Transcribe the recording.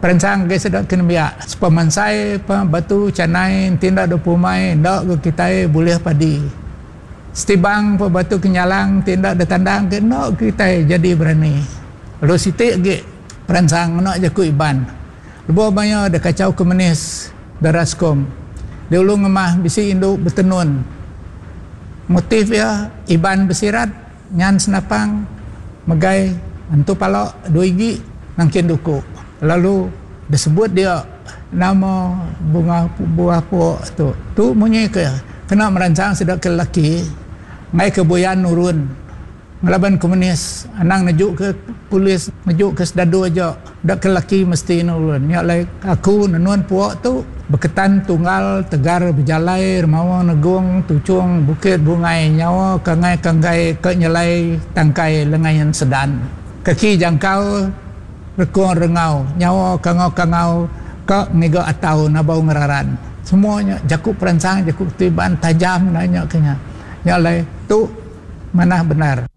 perancang ke sedap kena biak sepemansai batu canai tindak 20 mai ndak ke kita boleh padi setibang batu kenyalang tindak datandang ke ndak kita jadi berani lalu sitik ke perancang nak jaku iban lebuh banyak ada kacau komunis daraskom dia ulung ngemah bisi induk bertenun motif ya iban bersirat nyan senapang megai antu palok 2 gigi nangkin duku lalu disebut dia nama bunga buah pok tu munyi ke kena merancang sedap ke lelaki ngai ke boyan nurun ngelaban komunis anang najuk ke polis najuk ke sedadu aja dak ke lelaki mesti nurun nya lai aku nanuan puak tu berketan tunggal tegar berjalai remawa negung tucung bukit bungai nyawa kangai ke nyelai tangkai lengayan sedan kaki jangkau rekung rengau nyawa kangau ke ngigo atau nabau ngeraran semuanya jakuk perancang jakuk tiban tajam nanya kenya nyalai tu mana benar